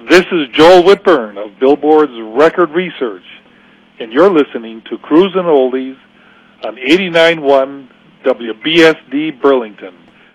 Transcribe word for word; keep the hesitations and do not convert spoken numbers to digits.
This is Joel Whitburn of Billboard's Record Research, and you're listening to Cruisin' Oldies on eighty-nine point one W B S D Burlington.